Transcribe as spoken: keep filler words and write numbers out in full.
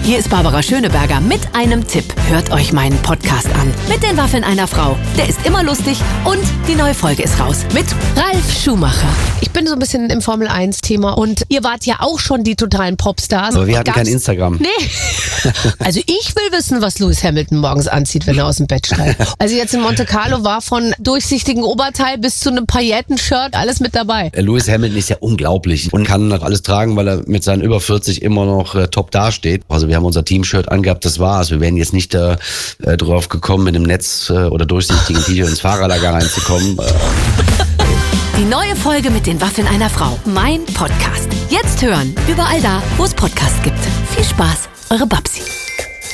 Hier ist Barbara Schöneberger mit einem Tipp. Hört euch meinen Podcast an. Mit den Waffeln einer Frau. Der ist immer lustig und die neue Folge ist raus. Mit Ralf Schumacher. Ich bin so ein bisschen im Formel eins Thema und ihr wart ja auch schon die totalen Popstars. Aber wir hatten Gab's... kein Instagram. Nee. Also ich will wissen, was Lewis Hamilton morgens anzieht, wenn er aus dem Bett steigt. Also jetzt in Monte Carlo war von durchsichtigen Oberteil bis zu einem Paillettenshirt alles mit dabei. Lewis Hamilton ist ja unglaublich und kann noch alles tragen, weil er mit seinen über vierzig immer noch äh, top dasteht. Also wir haben unser Team-Shirt angehabt, das war's. Wir wären jetzt nicht äh, drauf gekommen, mit einem Netz äh, oder durchsichtigen T-Shirt ins Fahrerlager reinzukommen. Äh. Die neue Folge mit den Waffeln einer Frau. Mein Podcast. Jetzt hören. Überall da, wo es Podcasts gibt. Viel Spaß, eure Babsi.